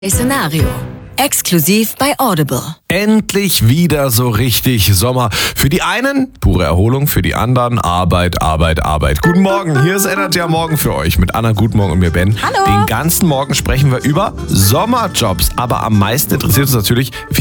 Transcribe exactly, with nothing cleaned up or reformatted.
Szenario. Exklusiv bei Audible. Endlich wieder so richtig Sommer. Für die einen pure Erholung, für die anderen Arbeit, Arbeit, Arbeit. Guten Morgen, hier ist Energy am Morgen für euch mit Anna Gutmorgen und mir Ben. Hallo. Den ganzen Morgen sprechen wir über Sommerjobs. Aber am meisten interessiert uns natürlich, wie